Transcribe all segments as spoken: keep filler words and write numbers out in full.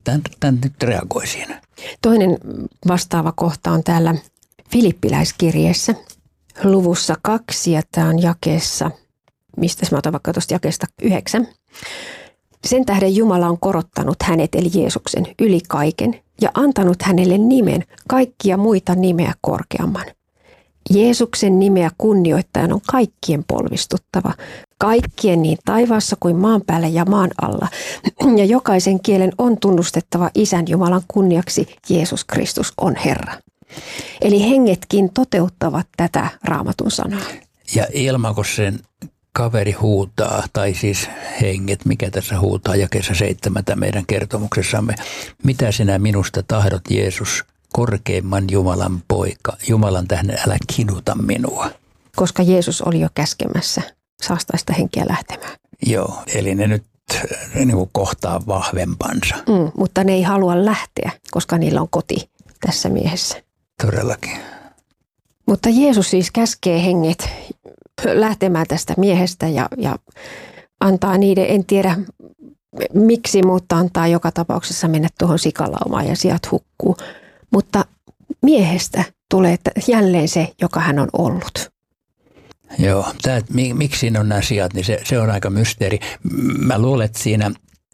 tämän, tämän nyt reagoi siinä? Toinen vastaava kohta on täällä Filippiläiskirjeessä luvussa kaksi ja tämä on jakeessa, mistä mä otan vaikka tuosta jakeesta yhdeksän. Sen tähden Jumala on korottanut hänet eli Jeesuksen yli kaiken ja antanut hänelle nimen kaikkia muita nimeä korkeamman. Jeesuksen nimeä kunnioittajan on kaikkien polvistuttava, kaikkien niin taivaassa kuin maan päällä ja maan alla. Ja jokaisen kielen on tunnustettava Isän Jumalan kunniaksi, Jeesus Kristus on Herra. Eli hengetkin toteuttavat tätä Raamatun sanaa. Ja ilmako sen kaveri huutaa, tai siis henget, mikä tässä huutaa jakeessa seitsemäntä meidän kertomuksessamme. Mitä sinä minusta tahdot, Jeesus, korkeimman Jumalan poika? Jumalan tähden älä kiduta minua. Koska Jeesus oli jo käskemässä saastaista henkiä lähtemään. Joo, eli ne nyt ne niin kuin kohtaa vahvempansa. Mm, mutta ne ei halua lähteä, koska niillä on koti tässä miehessä. Todellakin. Mutta Jeesus siis käskee henget lähtemään tästä miehestä ja, ja antaa niiden, en tiedä miksi, mutta antaa joka tapauksessa mennä tuohon sikalaumaan ja sieltä hukkuu. Mutta miehestä tulee jälleen se, joka hän on ollut. Joo, tämä, miksi siinä on nämä sijat, niin se, se on aika mysteeri. Mä luulen, että siinä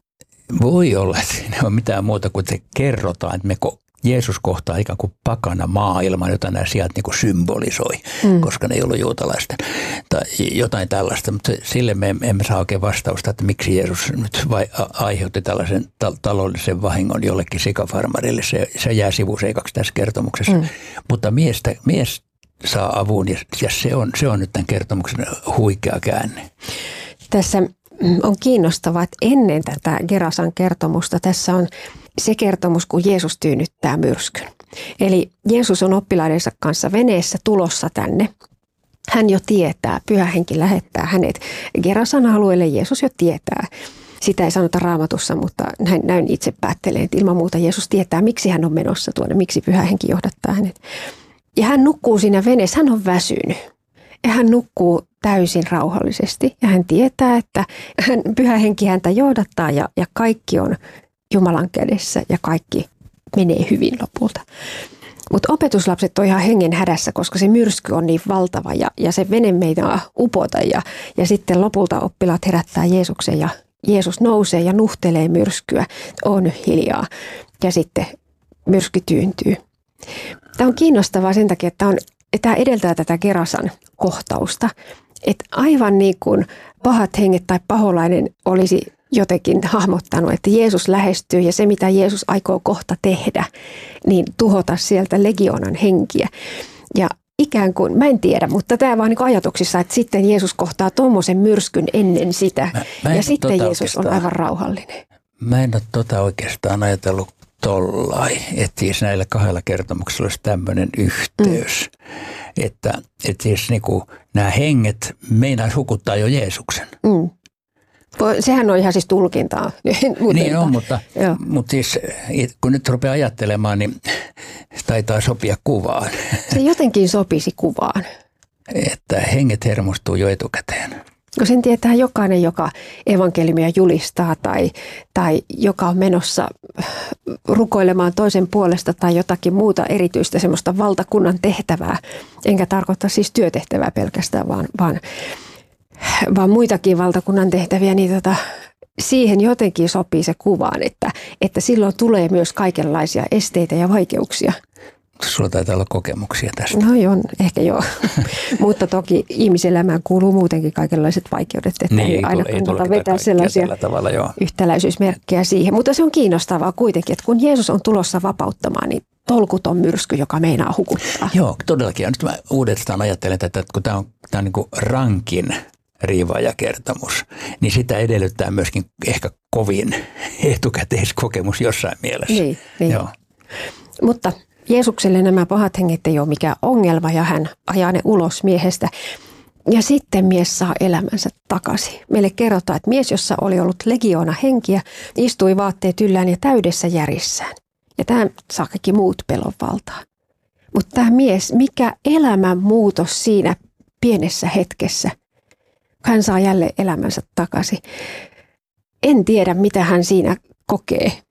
voi olla, että siinä on mitään muuta kuin se kerrotaan, että me Jeesus kohtaa ikään kuin pakana maailman, jota nämä sijat niin kuin symbolisoi, mm. koska ne ei ollut juutalaisten tai jotain tällaista. Mutta sille me emme saa oikein vastausta, että miksi Jeesus nyt vai aiheutti tällaisen ta- taloudellisen vahingon jollekin sikafarmarille. Se, se jää sivuseikaksi tässä kertomuksessa. Mm. Mutta miestä, mies saa avun ja, ja se, on, se on nyt tämän kertomuksen huikea käänne. Tässä on kiinnostavaa, että ennen tätä Gerasan kertomusta tässä on se kertomus, kun Jeesus tyynnyttää myrskyn. Eli Jeesus on oppilaidensa kanssa veneessä tulossa tänne. Hän jo tietää, Pyhä Henki lähettää hänet Gerasan alueelle. Jeesus jo tietää. Sitä ei sanota Raamatussa, mutta näin, näin itse päättelen, että ilman muuta Jeesus tietää, miksi hän on menossa tuonne, miksi Pyhä Henki johdattaa hänet. Ja hän nukkuu siinä veneessä, hän on väsynyt. Ja hän nukkuu täysin rauhallisesti ja hän tietää, että hän, Pyhä Henki häntä johdattaa ja, ja kaikki on Jumalan kädessä ja kaikki menee hyvin lopulta. Mutta opetuslapset on ihan hengen hädässä, koska se myrsky on niin valtava ja, ja se vene meitä upota ja, ja sitten lopulta oppilaat herättää Jeesuksen ja Jeesus nousee ja nuhtelee myrskyä. On hiljaa ja sitten myrsky tyyntyy. Tämä on kiinnostavaa sen takia, että on, tämä edeltää tätä Gerasan kohtausta, että aivan niin kuin pahat henget tai paholainen olisi jotenkin hahmottanut, että Jeesus lähestyy ja se, mitä Jeesus aikoo kohta tehdä, niin tuhota sieltä legioonan henkiä. Ja ikään kuin, mä en tiedä, mutta tämä vaan niin kuin ajatuksissa, että sitten Jeesus kohtaa tuommoisen myrskyn ennen sitä mä, mä ja sitten tota Jeesus on aivan rauhallinen. Mä en ole tota oikeastaan ajatellut tollai, että siis näillä kahdella kertomuksella olisi tämmöinen yhteys, mm. että, että siis niin kuin nämä henget meinaisi hukuttaa jo Jeesuksen. Mm. Sehän on ihan siis tulkintaa. Niin on, mutta, mutta siis kun nyt rupeaa ajattelemaan, niin taitaa sopia kuvaan. Se jotenkin sopisi kuvaan. Että henget hermostuu jo etukäteen. No sen tietää jokainen, joka evankeliumia julistaa tai, tai joka on menossa rukoilemaan toisen puolesta tai jotakin muuta erityistä semmoista valtakunnan tehtävää. Enkä tarkoita siis työtehtävää pelkästään, vaan, vaan, vaan muitakin valtakunnan tehtäviä, niin tota, siihen jotenkin sopii se kuvaan, että, että silloin tulee myös kaikenlaisia esteitä ja vaikeuksia. Sulla taitaa olla kokemuksia tästä. No joo, ehkä joo. Mutta toki ihmiselämään kuuluu muutenkin kaikenlaiset vaikeudet, että niin, ei aina kannata vetää sellaisia tavalla, joo. yhtäläisyysmerkkejä siihen. Mutta se on kiinnostavaa kuitenkin, että kun Jeesus on tulossa vapauttamaan, niin tolkuton myrsky, joka meinaa hukuttaa. Joo, todellakin. Ja nyt mä uudestaan ajattelen tätä, että kun tämä on, tämä on niin kuin rankin riivaajakertomus, niin sitä edellyttää myöskin ehkä kovin etukäteiskokemus jossain mielessä. Niin, niin. Joo. Mutta Jeesukselle nämä pahat henget ei ole mikään ongelma ja hän ajaa ne ulos miehestä. Ja sitten mies saa elämänsä takaisin. Meille kerrotaan, että mies, jossa oli ollut legioona henkiä, istui vaatteet yllään ja täydessä järissään. Ja tämä saa kaikki muut pelon valtaa. Mutta tämä mies, mikä elämän muutos siinä pienessä hetkessä, hän saa jälleen elämänsä takaisin. En tiedä, mitä hän siinä kokee.